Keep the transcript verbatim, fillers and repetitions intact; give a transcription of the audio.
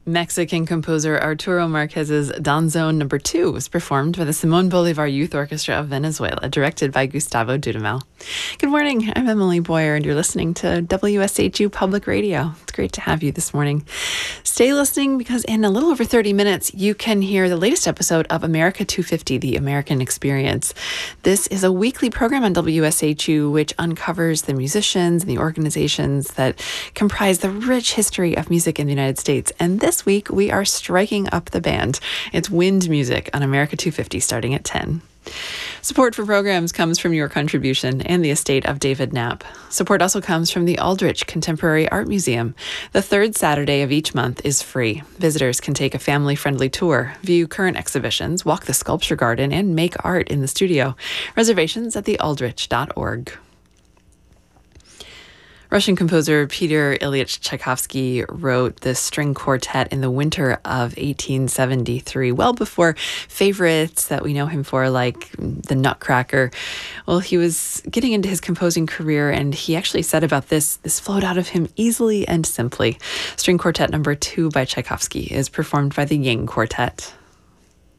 Mexican composer Arturo Marquez's Danzón Number Two was performed by the Simón Bolívar Youth Orchestra of Venezuela, directed by Gustavo Dudamel. Good morning, I'm Emily Boyer, and you're listening to W S H U Public Radio. It's great to have you this morning. Stay listening, because in a little over thirty minutes, you can hear the latest episode of America two fifty, The American Experience. This is a weekly program on W S H U which uncovers the musicians and the organizations that comprise the rich history of music in the United States. And this This week, we are striking up the band. It's Wind Music on America two fifty, starting at ten. Support for programs comes from your contribution and the estate of David Knapp. Support also comes from the Aldrich Contemporary Art Museum. The third Saturday of each month is free. Visitors can take a family-friendly tour, view current exhibitions, walk the sculpture garden, and make art in the studio. Reservations at the aldrich dot org. Russian composer Peter Ilyich Tchaikovsky wrote the string quartet in the winter of eighteen seventy-three, well before favorites that we know him for, like the Nutcracker. Well, he was getting into his composing career, and he actually said about this, this flowed out of him easily and simply. String Quartet Number Two by Tchaikovsky is performed by the Ying Quartet.